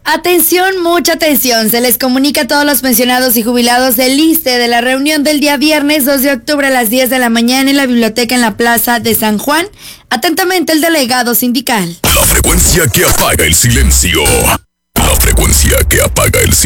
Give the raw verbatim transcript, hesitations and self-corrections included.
Atención, mucha atención. Se les comunica a todos los pensionados y jubilados del ISSSTE de la reunión del día viernes dos de octubre a las diez de la mañana en la biblioteca en la Plaza de San Juan. Atentamente, el delegado sindical. La frecuencia que apaga el silencio. La frecuencia que apaga el silencio.